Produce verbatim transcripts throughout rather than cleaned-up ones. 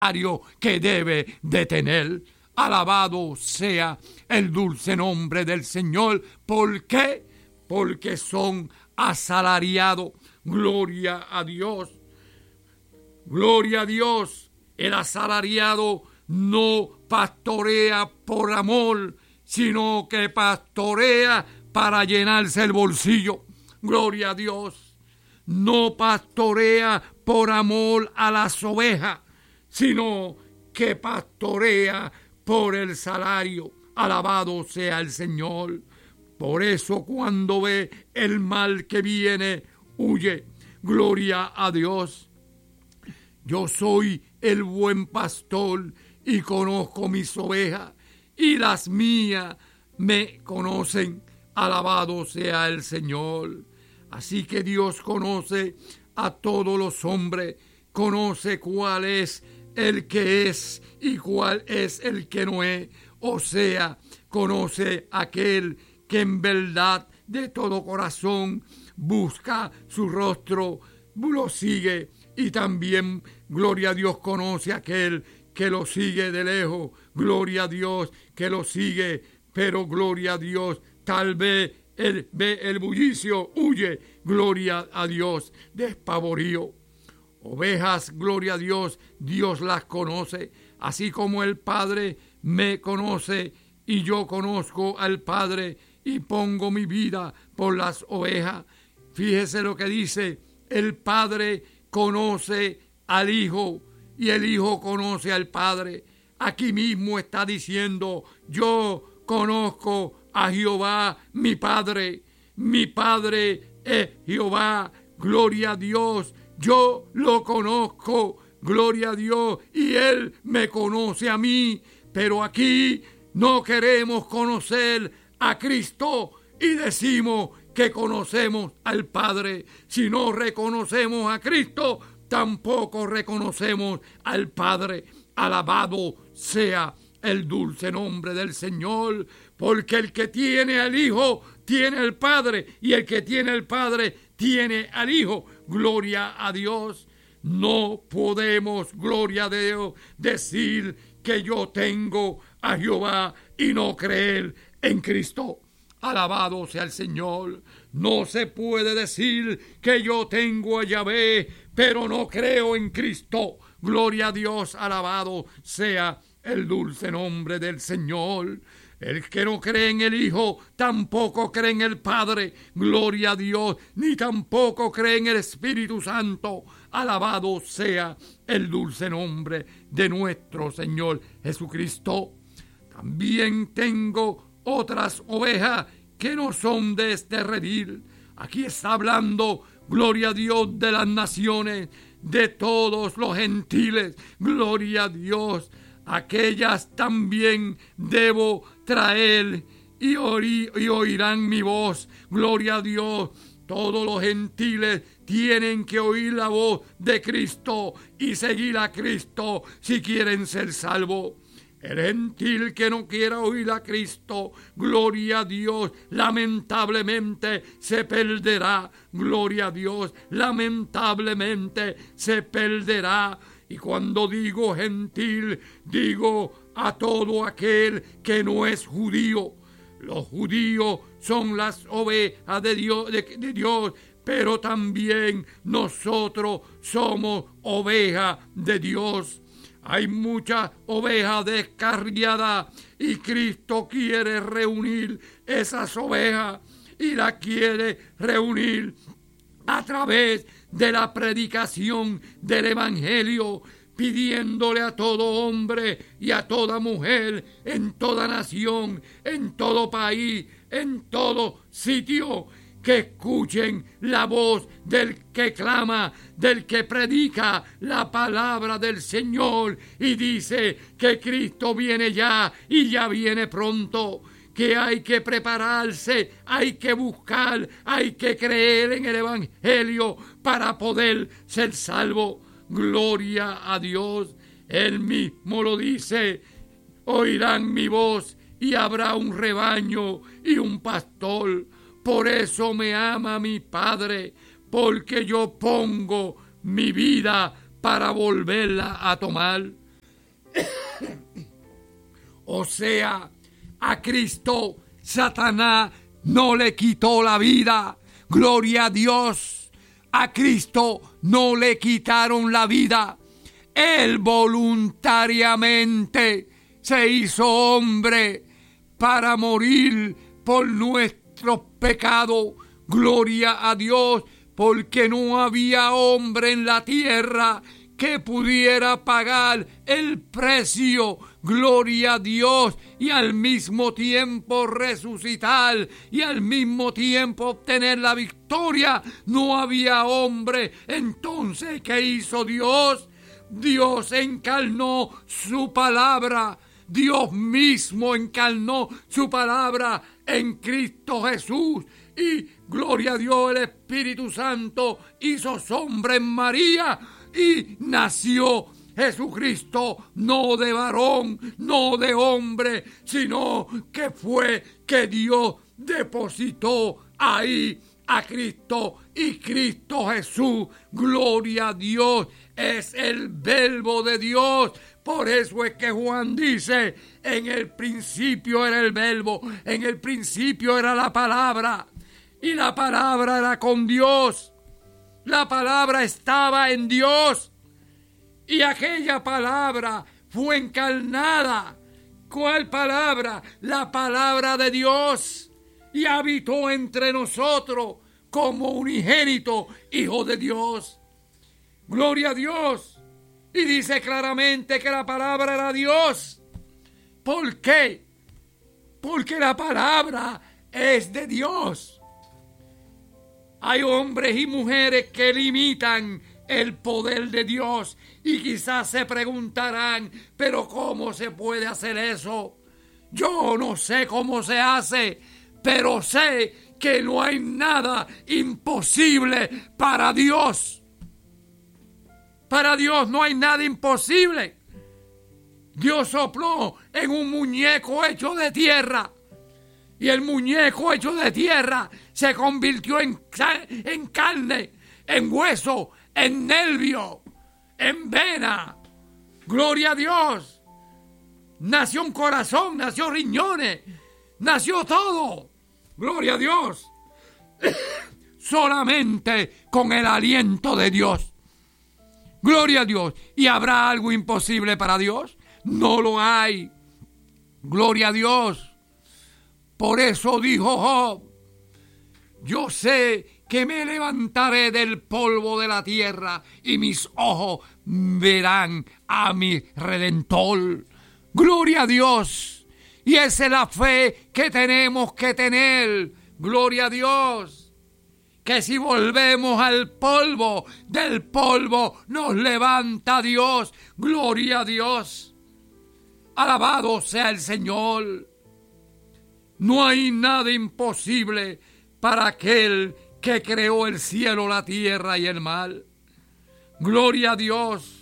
que debe de tener. Alabado sea el dulce nombre del Señor. ¿Por qué? Porque son asalariados. Gloria a Dios. Gloria a Dios. El asalariado no pastorea por amor, sino que pastorea para llenarse el bolsillo. Gloria a Dios. No pastorea por amor a las ovejas, sino que pastorea por el salario. Alabado sea el Señor. Por eso cuando ve el mal que viene, huye. Gloria a Dios. Yo soy el buen pastor y conozco mis ovejas, y las mías me conocen. Alabado sea el Señor. Así que Dios conoce a todos los hombres, conoce cuál es el que es y cuál es el que no es. O sea, conoce aquel que en verdad de todo corazón busca su rostro, lo sigue. Y también, gloria a Dios, conoce aquel que lo sigue de lejos. Gloria a Dios que lo sigue, pero gloria a Dios, tal vez él ve el bullicio, huye. Gloria a Dios, despavorío. Ovejas, gloria a Dios, Dios las conoce, así como el Padre me conoce y yo conozco al Padre y pongo mi vida por las ovejas. Fíjese lo que dice, el Padre conoce al Hijo y el Hijo conoce al Padre. Aquí mismo está diciendo, yo conozco a Jehová, mi Padre, mi Padre es Jehová, gloria a Dios. Yo lo conozco, gloria a Dios, y Él me conoce a mí. Pero aquí no queremos conocer a Cristo y decimos que conocemos al Padre. Si no reconocemos a Cristo, tampoco reconocemos al Padre. Alabado sea el dulce nombre del Señor, porque el que tiene al Hijo tiene al Padre, y el que tiene al Padre tiene al Hijo. Gloria a Dios. No podemos, gloria a Dios, decir que yo tengo a Jehová y no creer en Cristo. Alabado sea el Señor. No se puede decir que yo tengo a Yahvé, pero no creo en Cristo. Gloria a Dios, alabado sea el dulce nombre del Señor. El que no cree en el Hijo, tampoco cree en el Padre, gloria a Dios, ni tampoco cree en el Espíritu Santo. Alabado sea el dulce nombre de nuestro Señor Jesucristo. También tengo otras ovejas que no son de este redil. Aquí está hablando, gloria a Dios, de las naciones, de todos los gentiles, gloria a Dios. Aquellas también debo traer y, oí, y oirán mi voz. Gloria a Dios. Todos los gentiles tienen que oír la voz de Cristo y seguir a Cristo si quieren ser salvos. El gentil que no quiera oír a Cristo, gloria a Dios, lamentablemente se perderá. Gloria a Dios, lamentablemente se perderá. Y cuando digo gentil, digo a todo aquel que no es judío. Los judíos son las ovejas de Dios, de, de Dios, pero también nosotros somos ovejas de Dios. Hay muchas ovejas descarriadas y Cristo quiere reunir esas ovejas y las quiere reunir a través de la predicación del Evangelio, pidiéndole a todo hombre y a toda mujer, en toda nación, en todo país, en todo sitio, que escuchen la voz del que clama, del que predica la palabra del Señor y dice que Cristo viene ya y ya viene pronto. Que hay que prepararse, hay que buscar, hay que creer en el Evangelio para poder ser salvo. Gloria a Dios. Él mismo lo dice, oirán mi voz y habrá un rebaño y un pastor. Por eso me ama mi Padre, porque yo pongo mi vida para volverla a tomar. O sea, a Cristo Satanás no le quitó la vida. Gloria a Dios. A Cristo no le quitaron la vida. Él voluntariamente se hizo hombre para morir por nuestros pecados. Gloria a Dios, porque no había hombre en la tierra que pudiera pagar el precio, gloria a Dios, y al mismo tiempo resucitar y al mismo tiempo obtener la victoria. No había hombre. Entonces, ¿qué hizo Dios? Dios encarnó su palabra. Dios mismo encarnó su palabra en Cristo Jesús. Y gloria a Dios, el Espíritu Santo hizo sombra en María y nació Jesucristo, no de varón, no de hombre, sino que fue que Dios depositó ahí a Cristo, y Cristo Jesús, gloria a Dios, es el verbo de Dios. Por eso es que Juan dice, en el principio era el verbo, en el principio era la palabra, y la palabra era con Dios. La palabra estaba en Dios, y aquella palabra fue encarnada. ¿Cuál palabra? La palabra de Dios, y habitó entre nosotros como unigénito Hijo de Dios. Gloria a Dios. Y dice claramente que la palabra era Dios. ¿Por qué? Porque la palabra es de Dios. Hay hombres y mujeres que limitan el poder de Dios y quizás se preguntarán, pero ¿cómo se puede hacer eso? Yo no sé cómo se hace, pero sé que no hay nada imposible para Dios. Para Dios no hay nada imposible. Dios sopló en un muñeco hecho de tierra, y el muñeco hecho de tierra se convirtió en, en carne, en hueso, en nervio, en vena. Gloria a Dios. Nació un corazón, nació riñones, nació todo. Gloria a Dios. Solamente con el aliento de Dios. Gloria a Dios. ¿Y habrá algo imposible para Dios? No lo hay. Gloria a Dios. Por eso dijo Job, yo sé que me levantaré del polvo de la tierra y mis ojos verán a mi Redentor. Gloria a Dios. Y esa es la fe que tenemos que tener. Gloria a Dios. Que si volvemos al polvo, del polvo nos levanta Dios. Gloria a Dios. Alabado sea el Señor. No hay nada imposible para aquel que creó el cielo, la tierra y el mar. Gloria a Dios.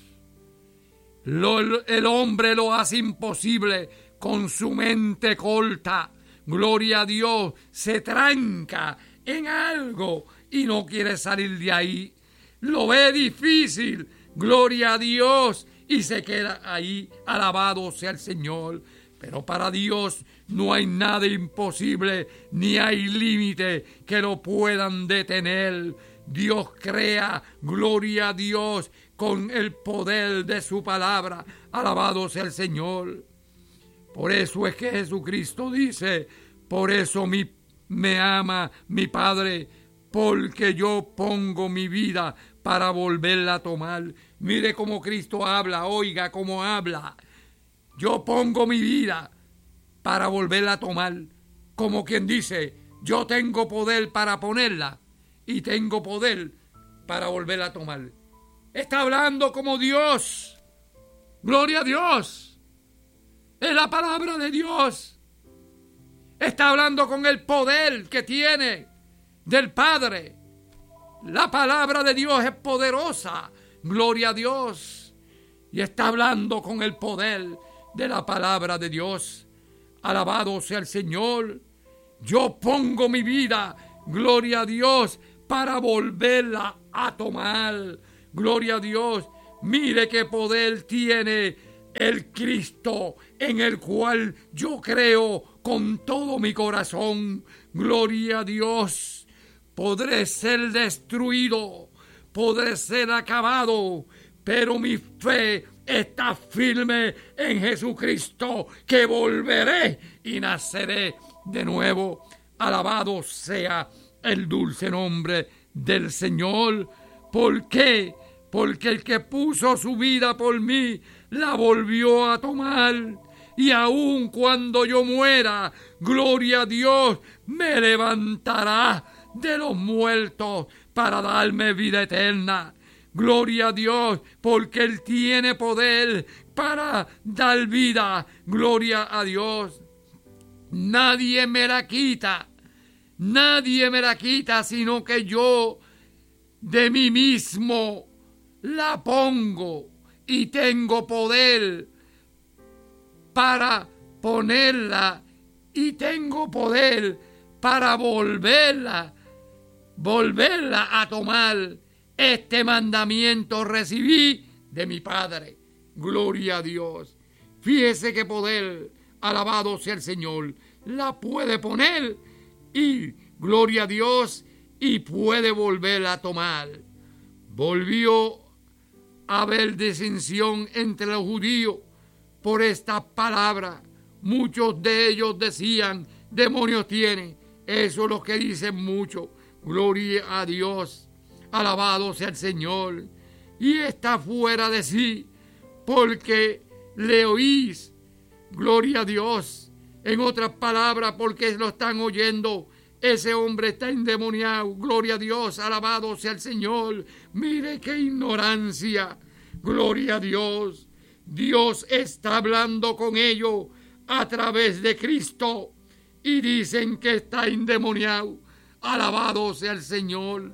Lo, el hombre lo hace imposible con su mente corta. Gloria a Dios. Se tranca en algo y no quiere salir de ahí. Lo ve difícil. Gloria a Dios. Y se queda ahí. Alabado sea el Señor. Pero para Dios no hay nada imposible, ni hay límite que lo puedan detener. Dios crea, gloria a Dios, con el poder de su palabra. Alabado sea el Señor. Por eso es que Jesucristo dice, por eso mi, me ama mi Padre, porque yo pongo mi vida para volverla a tomar. Mire cómo Cristo habla, oiga cómo habla. Yo pongo mi vida para volverla a tomar. Como quien dice, yo tengo poder para ponerla y tengo poder para volverla a tomar. Está hablando como Dios. Gloria a Dios. Es la palabra de Dios. Está hablando con el poder que tiene del Padre. La palabra de Dios es poderosa. Gloria a Dios. Y está hablando con el poder de la palabra de Dios. Alabado sea el Señor. Yo pongo mi vida, gloria a Dios, para volverla a tomar. Gloria a Dios. Mire qué poder tiene el Cristo en el cual yo creo con todo mi corazón. Gloria a Dios. Podré ser destruido, podré ser acabado, pero mi fe está firme en Jesucristo, que volveré y naceré de nuevo. Alabado sea el dulce nombre del Señor. ¿Por qué? Porque el que puso su vida por mí la volvió a tomar. Y aun cuando yo muera, gloria a Dios, me levantará de los muertos para darme vida eterna. Gloria a Dios, porque Él tiene poder para dar vida. Gloria a Dios. Nadie me la quita. Nadie me la quita, sino que yo de mí mismo la pongo y tengo poder para ponerla y tengo poder para volverla, volverla a tomar. Este mandamiento recibí de mi Padre. Gloria a Dios. Fíjese qué poder, alabado sea el Señor, la puede poner y, gloria a Dios, y puede volverla a tomar. Volvió a haber disensión entre los judíos por esta palabra. Muchos de ellos decían, demonios tiene. Eso es lo que dicen muchos. Gloria a Dios. Alabado sea el Señor. Y está fuera de sí porque le oís. Gloria a Dios. En otras palabras, porque lo están oyendo. Ese hombre está endemoniado. Gloria a Dios. Alabado sea el Señor. Mire qué ignorancia. Gloria a Dios. Dios está hablando con ellos a través de Cristo. Y dicen que está endemoniado. Alabado sea el Señor.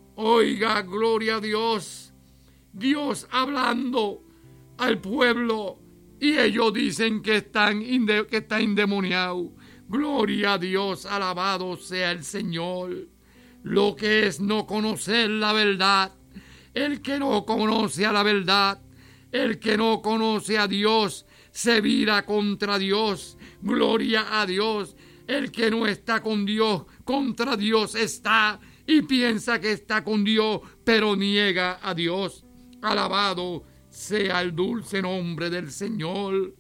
Oiga, gloria a Dios. Dios hablando al pueblo. Y ellos dicen que, están inde- que está endemoniado. Gloria a Dios, alabado sea el Señor. Lo que es no conocer la verdad. El que no conoce a la verdad, el que no conoce a Dios, se vira contra Dios. Gloria a Dios. El que no está con Dios, contra Dios está y piensa que está con Dios, pero niega a Dios. Alabado sea el dulce nombre del Señor.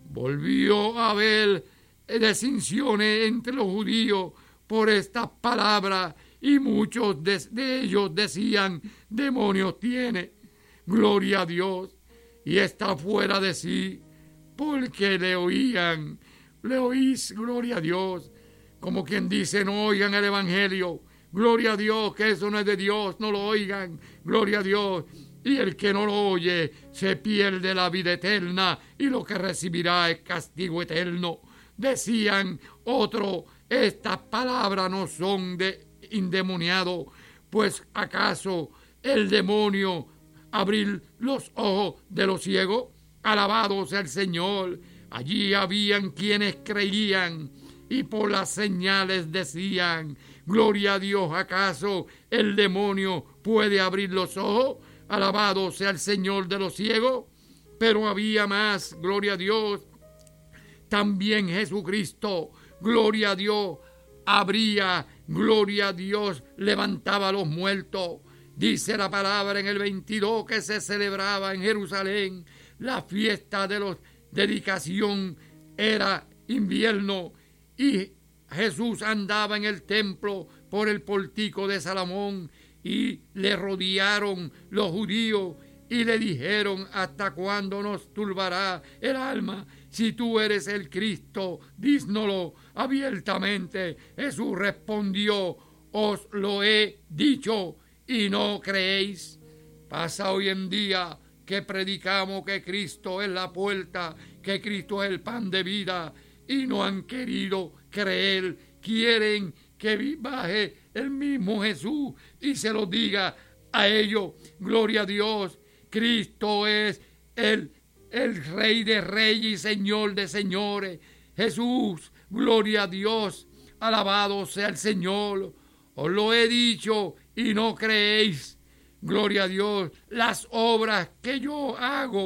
Volvió a haber disensiones entre los judíos por estas palabras y muchos de, de ellos decían, demonios tiene. Gloria a Dios. Y está fuera de sí porque le oían. Le oís, gloria a Dios. Como quien dice, no oigan el evangelio. Gloria a Dios, que eso no es de Dios, no lo oigan. Gloria a Dios. Y el que no lo oye se pierde la vida eterna y lo que recibirá es castigo eterno. Decían otro, estas palabras no son de endemoniado, pues acaso el demonio abrir los ojos de los ciegos. Alabado sea el Señor. Allí habían quienes creían y por las señales decían, gloria a Dios, ¿acaso el demonio puede abrir los ojos? Alabado sea el Señor de los ciegos. Pero había más, gloria a Dios. También Jesucristo, gloria a Dios, abría, gloria a Dios, levantaba a los muertos. Dice la palabra en el veintidós que se celebraba en Jerusalén la fiesta de la dedicación, era invierno y Jesús andaba en el templo por el pórtico de Salomón y le rodearon los judíos y le dijeron, ¿hasta cuándo nos turbará el alma? Si tú eres el Cristo, dísnoslo abiertamente. Jesús respondió, os lo he dicho y no creéis. Pasa hoy en día que predicamos que Cristo es la puerta, que Cristo es el pan de vida y no han querido creer. Quieren que baje el mismo Jesús y se lo diga a ellos. Gloria a Dios. Cristo es el, el Rey de Reyes y Señor de Señores. Jesús, gloria a Dios. Alabado sea el Señor. Os lo he dicho y no creéis. Gloria a Dios. Las obras que yo hago,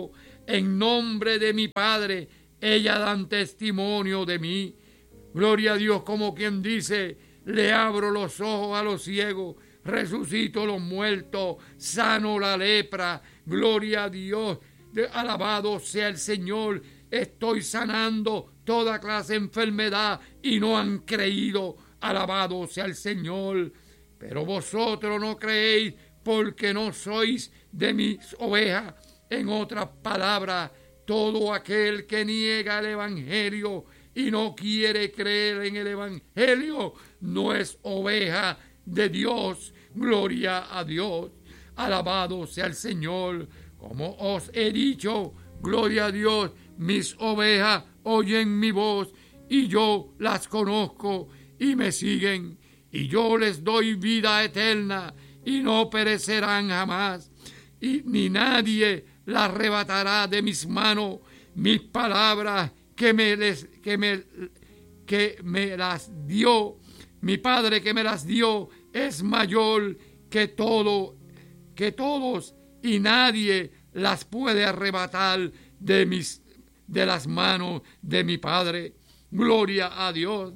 en nombre de mi Padre, ellas dan testimonio de mí. Gloria a Dios, como quien dice, le abro los ojos a los ciegos, resucito los muertos, sano la lepra. Gloria a Dios, alabado sea el Señor. Estoy sanando toda clase de enfermedad y no han creído. Alabado sea el Señor. Pero vosotros no creéis porque no sois de mis ovejas. En otras palabras, todo aquel que niega el Evangelio y no quiere creer en el Evangelio no es oveja de Dios. Gloria a Dios. Alabado sea el Señor. Como os he dicho, gloria a Dios, mis ovejas oyen mi voz y yo las conozco y me siguen. Y yo les doy vida eterna y no perecerán jamás. Y ni nadie las arrebatará de mis manos. Mis palabras que me, les, que, me, que me las dio, mi Padre que me las dio, es mayor que todo, que todos, y nadie las puede arrebatar de mis, de las manos de mi Padre. Gloria a Dios.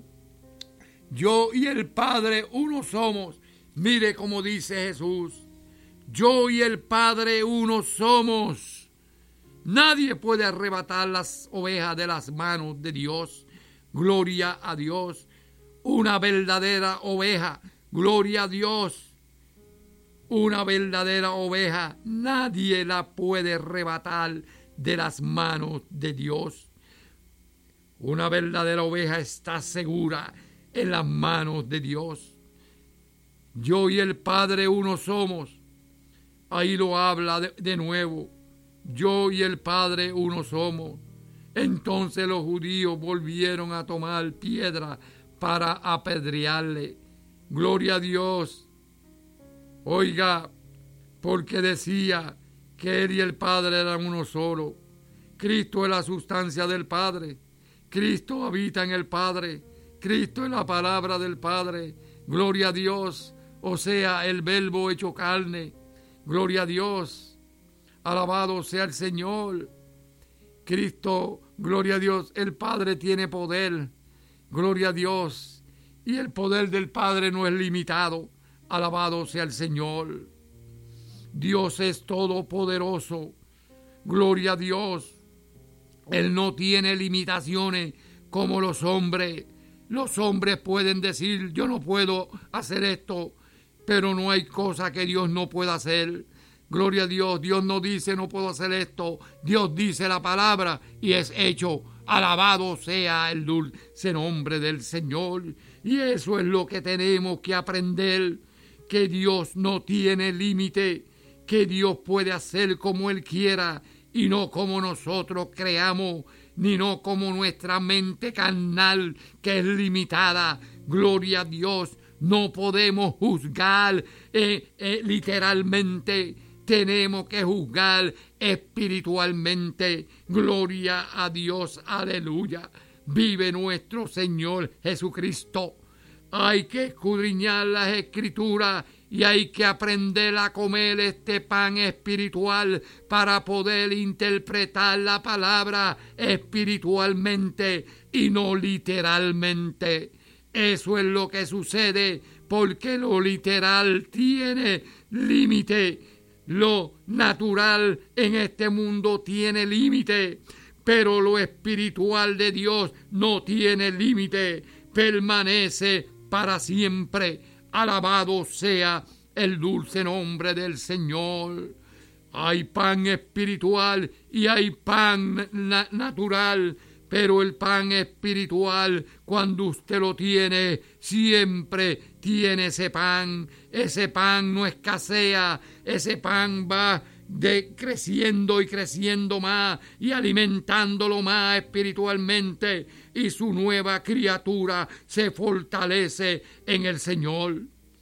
Yo y el Padre uno somos. Mire cómo dice Jesús. Yo y el Padre uno somos. Nadie puede arrebatar las ovejas de las manos de Dios. Gloria a Dios. Una verdadera oveja. Gloria a Dios. Una verdadera oveja. Nadie la puede arrebatar de las manos de Dios. Una verdadera oveja está segura en las manos de Dios. Yo y el Padre uno somos. Ahí lo habla de, de nuevo. Yo y el Padre uno somos. Entonces los judíos volvieron a tomar piedra para apedrearle. Gloria a Dios. Oiga, porque decía que él y el Padre eran uno solo. Cristo es la sustancia del Padre. Cristo habita en el Padre. Cristo es la palabra del Padre. Gloria a Dios. O sea, el Verbo hecho carne. Gloria a Dios. Alabado sea el Señor. Cristo, gloria a Dios. El Padre tiene poder. Gloria a Dios. Y el poder del Padre no es limitado. Alabado sea el Señor. Dios es todopoderoso. Gloria a Dios. Él no tiene limitaciones como los hombres. Los hombres pueden decir, yo no puedo hacer esto, pero no hay cosa que Dios no pueda hacer. Gloria a Dios. Dios no dice no puedo hacer esto. Dios dice la palabra y es hecho. Alabado sea el dulce nombre del Señor. Y eso es lo que tenemos que aprender, que Dios no tiene límite, que Dios puede hacer como Él quiera y no como nosotros creamos, ni no como nuestra mente carnal que es limitada. Gloria a Dios. No podemos juzgar eh, eh, literalmente. Tenemos que juzgar espiritualmente. Gloria a Dios. Aleluya. Vive nuestro Señor Jesucristo. Hay que escudriñar las Escrituras y hay que aprender a comer este pan espiritual para poder interpretar la palabra espiritualmente y no literalmente. Eso es lo que sucede porque lo literal tiene límite. Lo natural en este mundo tiene límite, pero lo espiritual de Dios no tiene límite. Permanece para siempre. Alabado sea el dulce nombre del Señor. Hay pan espiritual y hay pan na- natural, pero el pan espiritual, cuando usted lo tiene, siempre tiene ese pan. Ese pan no escasea, ese pan va de creciendo y creciendo más y alimentándolo más espiritualmente, y su nueva criatura se fortalece en el Señor.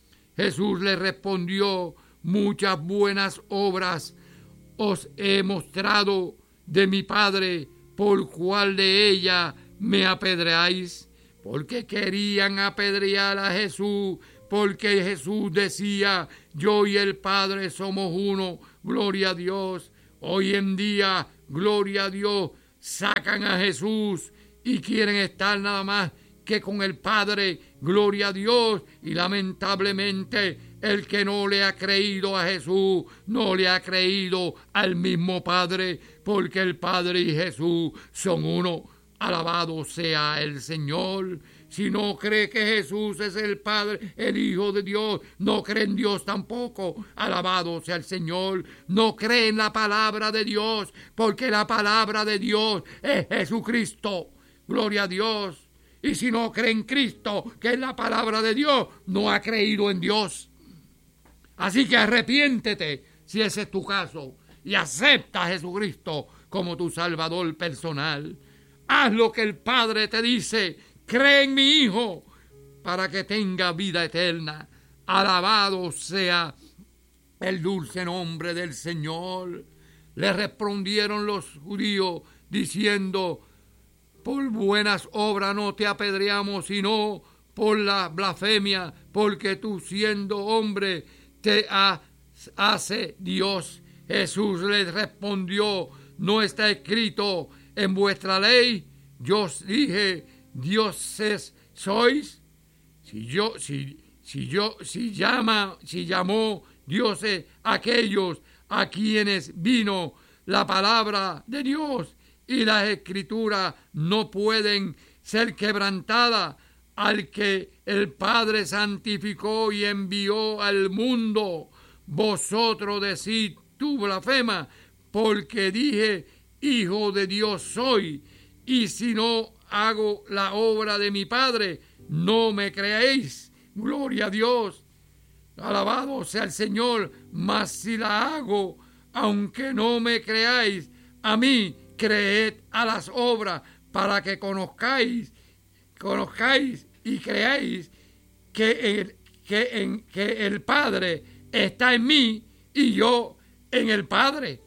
Jesús le respondió: muchas buenas obras os he mostrado de mi Padre, ¿por cuál de ellas me apedreáis? Porque querían apedrear a Jesús, porque Jesús decía: yo y el Padre somos uno. Gloria a Dios. Hoy en día gloria a Dios, sacan a Jesús y quieren estar nada más que con el Padre, gloria a Dios, y lamentablemente el que no le ha creído a Jesús, no le ha creído al mismo Padre, porque el Padre y Jesús son uno. Alabado sea el Señor. Si no cree que Jesús es el Padre, el Hijo de Dios, no cree en Dios tampoco. Alabado sea el Señor. No cree en la palabra de Dios, porque la palabra de Dios es Jesucristo. Gloria a Dios. Y si no cree en Cristo, que es la palabra de Dios, no ha creído en Dios. Así que arrepiéntete si ese es tu caso y acepta a Jesucristo como tu Salvador personal. Haz lo que el Padre te dice. Cree en mi Hijo para que tenga vida eterna. Alabado sea el dulce nombre del Señor. Le respondieron los judíos diciendo: por buenas obras no te apedreamos, sino por la blasfemia, porque tú siendo hombre te hace Dios. Jesús les respondió: no está escrito en vuestra ley, yo os dije, dioses sois. Si yo, si, si yo, si llama, si llamó dioses aquellos a quienes vino la palabra de Dios, y las escrituras no pueden ser quebrantadas, al que el Padre santificó y envió al mundo, vosotros decís, tú blasfema, porque dije, Hijo de Dios soy, y si no hago la obra de mi Padre, no me creéis. Gloria a Dios. Alabado sea el Señor. Mas si la hago, aunque no me creáis, a mí creed a las obras, para que conozcáis, conozcáis y creáis que el, que, en, que el Padre está en mí y yo en el Padre.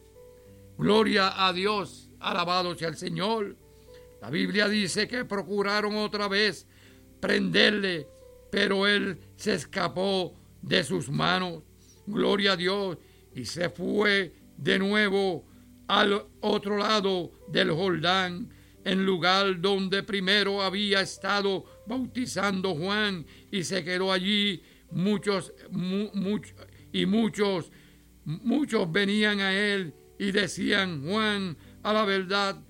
Gloria a Dios, alabado sea el Señor. La Biblia dice que procuraron otra vez prenderle, pero él se escapó de sus manos. Gloria a Dios. Y se fue de nuevo al otro lado del Jordán, en lugar donde primero había estado bautizando Juan, y se quedó allí. Muchos, mu, much, y muchos, muchos venían a él y decían: Juan, a la verdad,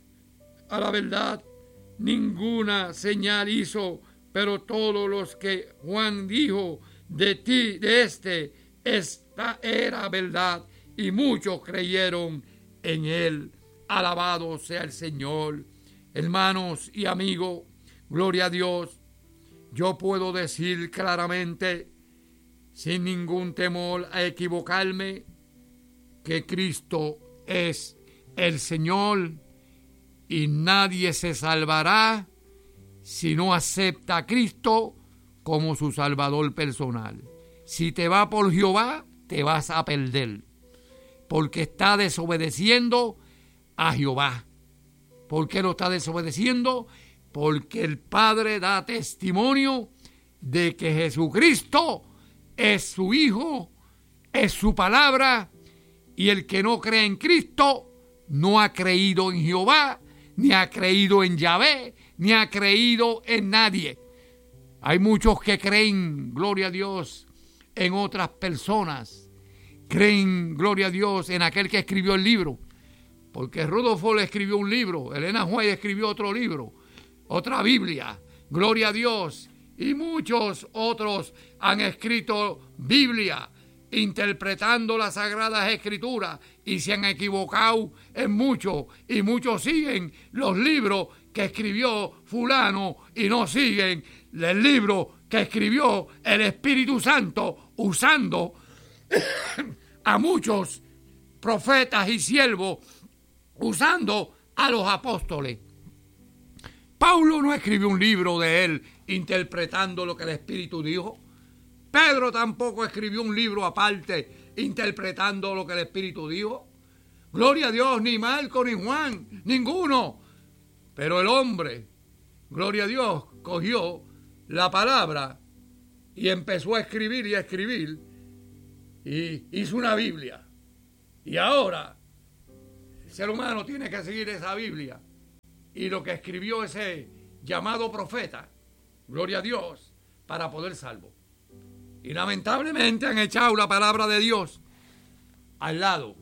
a la verdad, ninguna señal hizo, pero todos los que Juan dijo de ti, de este, esta era verdad, y muchos creyeron en él. Alabado sea el Señor. Hermanos y amigos, gloria a Dios. Yo puedo decir claramente, sin ningún temor a equivocarme, que Cristo es el Señor, y nadie se salvará si no acepta a Cristo como su Salvador personal. Si te va por Jehová, te vas a perder, porque está desobedeciendo a Jehová. ¿Por qué lo está desobedeciendo? Porque el Padre da testimonio de que Jesucristo es su Hijo, es su palabra, y el que no cree en Cristo no ha creído en Jehová, ni ha creído en Yahvé, ni ha creído en nadie. Hay muchos que creen, gloria a Dios, en otras personas. Creen, gloria a Dios, en aquel que escribió el libro. Porque Rudolf le escribió un libro, Elena White escribió otro libro, otra Biblia, gloria a Dios. Y muchos otros han escrito Biblia, interpretando las Sagradas Escrituras, y se han equivocado en mucho, y muchos siguen los libros que escribió fulano y no siguen el libro que escribió el Espíritu Santo, usando a muchos profetas y siervos, usando a los apóstoles. Pablo no escribió un libro de él interpretando lo que el Espíritu dijo. Pedro tampoco escribió un libro aparte interpretando lo que el Espíritu dijo. Gloria a Dios, ni Marco ni Juan, ninguno. Pero el hombre, gloria a Dios, cogió la palabra y empezó a escribir y a escribir, y hizo una Biblia. Y ahora El ser humano tiene que seguir esa Biblia y lo que escribió ese llamado profeta, gloria a Dios, para poder salvo. Y lamentablemente han echado la palabra de Dios al lado.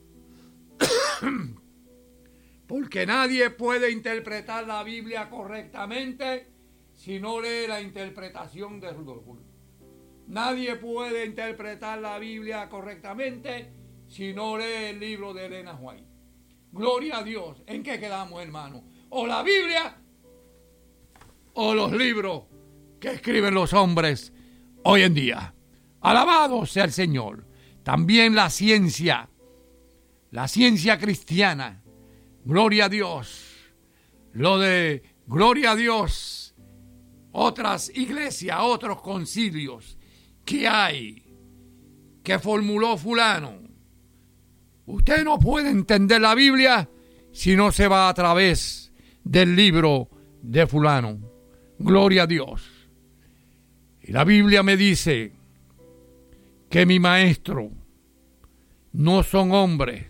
Porque nadie puede interpretar la Biblia correctamente si no lee la interpretación de Rudolf Bultmann. Nadie puede interpretar la Biblia correctamente si no lee el libro de Elena White. Gloria a Dios. ¿En qué quedamos, hermano? O la Biblia o los libros que escriben los hombres hoy en día. Alabado sea el Señor. También la ciencia, la ciencia cristiana. Gloria a Dios. Lo de gloria a Dios. Otras iglesias, otros concilios que hay, que formuló fulano. Usted no puede entender la Biblia si no se va a través del libro de fulano. Gloria a Dios. Y la Biblia me dice que mi maestro no son hombres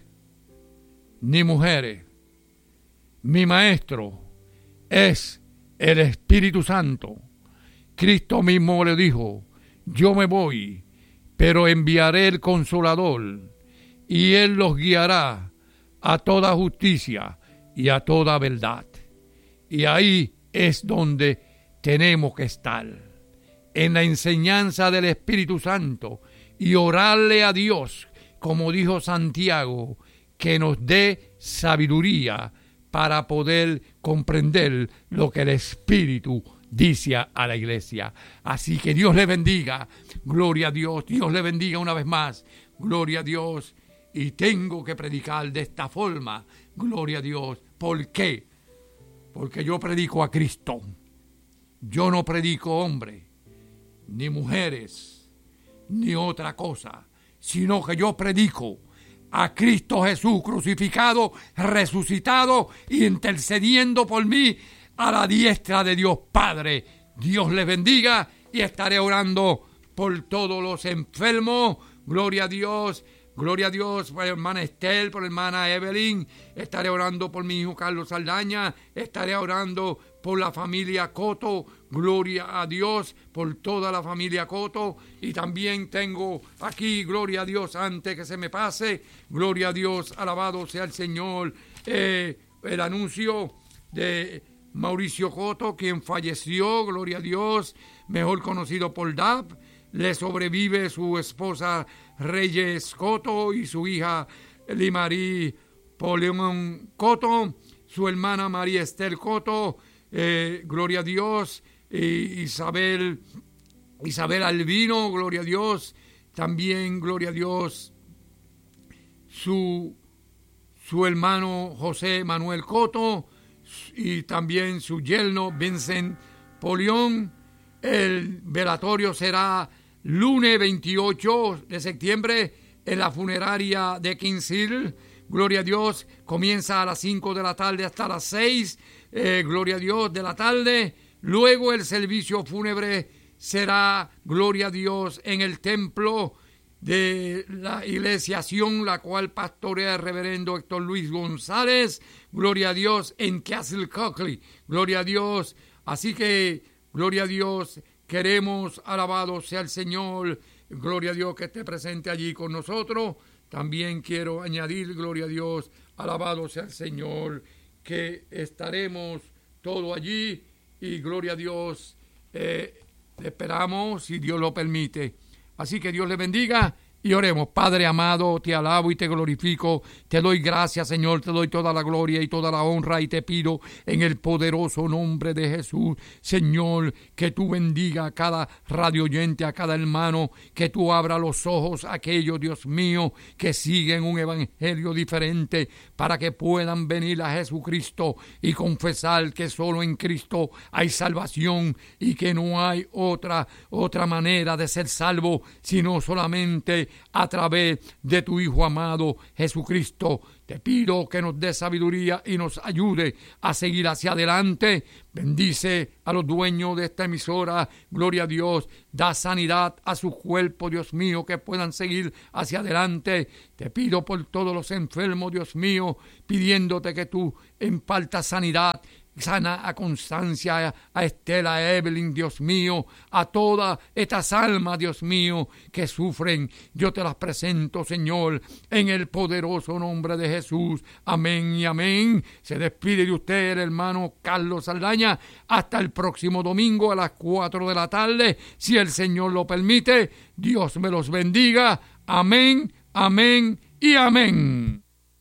ni mujeres. Mi maestro es el Espíritu Santo. Cristo mismo le dijo, yo me voy, pero enviaré el Consolador, y Él los guiará a toda justicia y a toda verdad. Y ahí es donde tenemos que estar, en la enseñanza del Espíritu Santo, y orarle a Dios, como dijo Santiago, que nos dé sabiduría para poder comprender lo que el Espíritu dice a la iglesia. Así que Dios le bendiga. Gloria a Dios. Dios le bendiga una vez más. Gloria a Dios. Y tengo que predicar de esta forma. Gloria a Dios. ¿Por qué? Porque yo predico a Cristo. Yo no predico hombres, ni mujeres, ni otra cosa, sino que yo predico a Cristo Jesús crucificado, resucitado y intercediendo por mí a la diestra de Dios Padre. Dios les bendiga y estaré orando por todos los enfermos. Gloria a Dios. Gloria a Dios por la hermana Estel, por la hermana Evelyn. Estaré orando por mi hijo Carlos Saldaña. Estaré orando por la familia Coto. Gloria a Dios por toda la familia Coto. Y también tengo aquí, gloria a Dios, antes que se me pase, gloria a Dios, alabado sea el Señor, eh, el anuncio de Mauricio Coto, quien falleció, gloria a Dios, mejor conocido por D A P. Le sobrevive su esposa Reyes Coto y su hija Limarí Poleón Coto, su hermana María Estel Coto, eh, gloria a Dios, eh, Isabel, Isabel Albino, gloria a Dios, también, gloria a Dios, su, su hermano José Manuel Coto y también su yerno Vincent Poleón. El velatorio será lunes veintiocho de septiembre en la funeraria de Kings Hill. Gloria a Dios. Comienza a las cinco de la tarde hasta las seis. Eh, gloria a Dios, de la tarde. Luego el servicio fúnebre será, gloria a Dios, en el templo de la Iglesia Sion, la cual pastorea el reverendo Héctor Luis González. Gloria a Dios, en Castle Cockley. Gloria a Dios. Así que, gloria a Dios. Queremos, alabado sea el Señor, gloria a Dios que esté presente allí con nosotros. También quiero añadir, gloria a Dios, alabado sea el Señor, que estaremos todos allí y gloria a Dios, eh, esperamos si Dios lo permite. Así que Dios le bendiga y oremos. Padre amado, te alabo y te glorifico, te doy gracias, Señor, te doy toda la gloria y toda la honra y te pido en el poderoso nombre de Jesús, Señor, que tú bendiga a cada radio oyente, a cada hermano, que tú abra los ojos a aquellos, Dios mío, que siguen un evangelio diferente para que puedan venir a Jesucristo y confesar que solo en Cristo hay salvación y que no hay otra, otra manera de ser salvo, sino solamente a través de tu Hijo amado Jesucristo. Te pido que nos dé sabiduría y nos ayude a seguir hacia adelante. Bendice a los dueños de esta emisora. Gloria a Dios. Da sanidad a su cuerpo, Dios mío, que puedan seguir hacia adelante. Te pido por todos los enfermos, Dios mío, pidiéndote que tú impartas sanidad. Sana a Constancia, a Estela, a Evelyn, Dios mío, a todas estas almas, Dios mío, que sufren. Yo te las presento, Señor, en el poderoso nombre de Jesús. Amén y amén. Se despide de usted el hermano Carlos Saldaña. Hasta el próximo domingo a las cuatro de la tarde, si el Señor lo permite. Dios me los bendiga. Amén, amén y amén.